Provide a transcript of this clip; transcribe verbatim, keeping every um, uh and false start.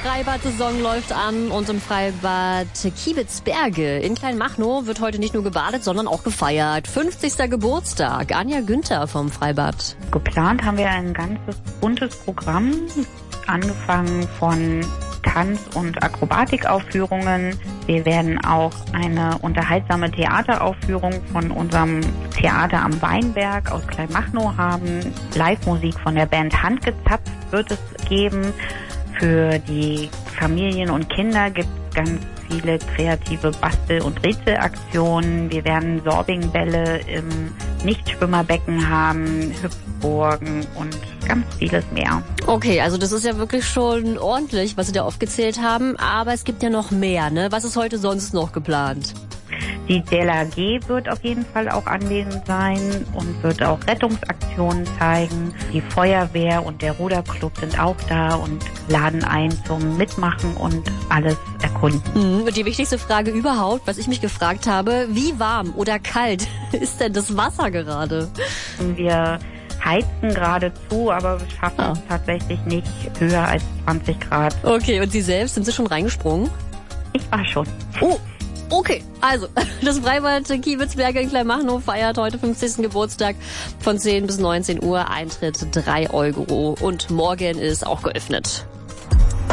Freibad-Saison läuft an und im Freibad Kiebitzberge in Kleinmachnow wird heute nicht nur gebadet, sondern auch gefeiert. fünfzigster Geburtstag. Anja Günther vom Freibad. Geplant haben wir ein ganzes buntes Programm, angefangen von Tanz- und Akrobatikaufführungen. Wir werden auch eine unterhaltsame Theateraufführung von unserem Theater am Weinberg aus Kleinmachnow haben. Live-Musik von der Band Handgezapft wird es geben. Für die Familien und Kinder gibt es ganz viele kreative Bastel- und Rätselaktionen. Wir werden Sorbingbälle im Nichtschwimmerbecken haben, Hüpfburgen und ganz vieles mehr. Okay, also das ist ja wirklich schon ordentlich, was Sie da aufgezählt haben. Aber es gibt ja noch mehr, ne? Was ist heute sonst noch geplant? Die D L R G wird auf jeden Fall auch anwesend sein und wird auch Rettungsaktionen zeigen. Die Feuerwehr und der Ruderclub sind auch da und laden ein zum Mitmachen und alles erkunden. Mhm, und die wichtigste Frage überhaupt, was ich mich gefragt habe, wie warm oder kalt ist denn das Wasser gerade? Wir heizen gerade zu, aber wir schaffen ah. es tatsächlich nicht höher als zwanzig Grad. Okay, und Sie selbst, sind Sie schon reingesprungen? Ich war schon. Oh! Okay, also das Freibad Kiebitzberge in Kleinmachnow feiert heute fünfzigsten Geburtstag von zehn bis neunzehn Uhr. Eintritt drei Euro und morgen ist auch geöffnet.